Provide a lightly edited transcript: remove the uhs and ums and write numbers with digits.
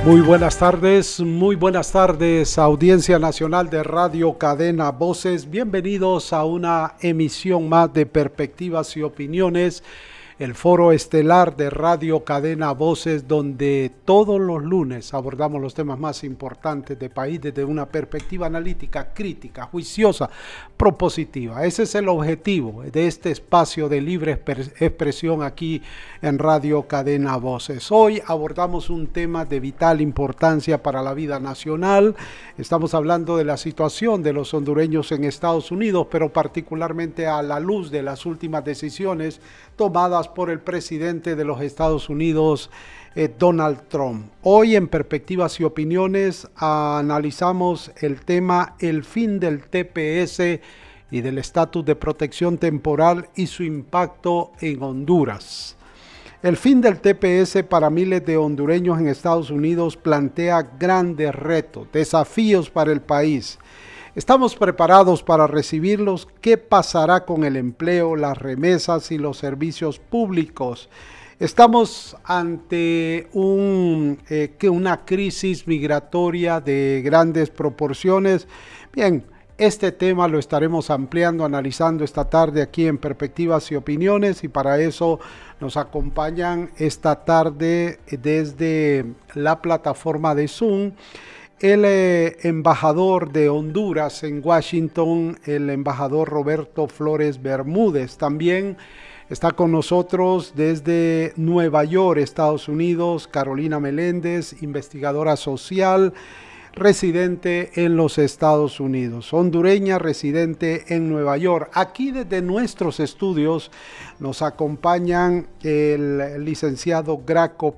Muy buenas tardes, audiencia nacional de Radio Cadena Voces. Bienvenidos a una emisión más de Perspectivas y Opiniones, el foro estelar de Radio Cadena Voces, donde todos los lunes abordamos los temas más importantes del país desde una perspectiva analítica, crítica, juiciosa, propositiva. Ese es el objetivo de este espacio de libre expresión aquí en Radio Cadena Voces. Hoy abordamos un tema de vital importancia para la vida nacional. Estamos hablando de la situación de los hondureños en Estados Unidos, pero particularmente a la luz de las últimas decisiones tomadas por el presidente de los Estados Unidos, Donald Trump. Hoy en Perspectivas y Opiniones analizamos el tema el fin del TPS y del estatus de protección temporal y su impacto en Honduras. El fin del TPS para miles de hondureños en Estados Unidos plantea grandes retos, desafíos para el país. ¿Estamos preparados para recibirlos? ¿Qué pasará con el empleo, las remesas y los servicios públicos? Estamos ante una crisis migratoria de grandes proporciones. Bien, este tema lo estaremos ampliando, analizando esta tarde aquí en Perspectivas y Opiniones, y para eso nos acompañan esta tarde desde la plataforma de Zoom el embajador de Honduras en Washington, el embajador Roberto Flores Bermúdez. También está con nosotros desde Nueva York, Estados Unidos, Carolina Meléndez, investigadora social, residente en los Estados Unidos, hondureña, residente en Nueva York. Aquí desde nuestros estudios nos acompañan el licenciado Graco